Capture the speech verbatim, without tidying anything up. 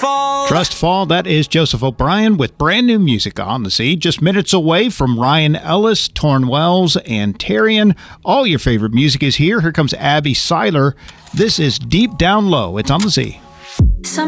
fall. Trust Fall, that is Joseph O'Brien with brand new music on the Z. Just minutes away from Ryan Ellis, Torn Wells, and Tarian. All your favorite music is here. Here comes Abby Seiler. This is Deep Down Low. It's on the Z.